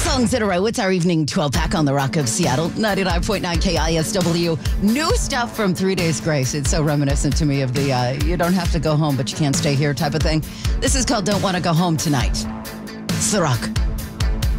songs in a row. It's our evening 12 pack on the Rock of Seattle, 99.9 KISW. New stuff from 3 Days Grace. It's so reminiscent to me of the you don't have to go home, but you can't stay here type of thing. This is called Don't Want to Go Home Tonight. It's the Rock.